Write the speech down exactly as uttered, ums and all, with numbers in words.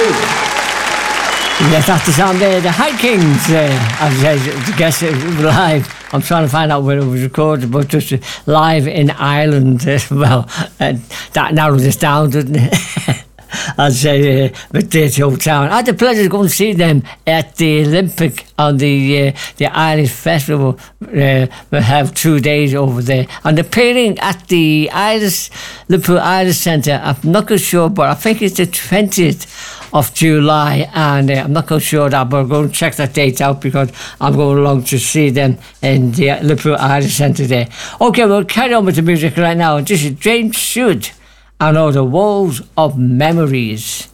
Yes, that's the sound there. The High Kings, uh, as I guess it was live. I'm trying to find out where it was recorded, but just live in Ireland. Uh, well, uh, that narrows us down, doesn't it? I'd say uh, with Dirty Old Town. I had the pleasure to go and see them at the Olympic on the uh, the Irish Festival. Uh, we have two days over there, and they're playing at the Irish Liverpool Irish Centre. I'm not quite sure, but I think it's the twentieth of July, and uh, I'm not quite sure that, but I'm going to check that date out because I'm going along to see them in the Liverpool Irish Centre there. Okay, we'll carry on with the music right now. This is James Stewart and all the walls of memories.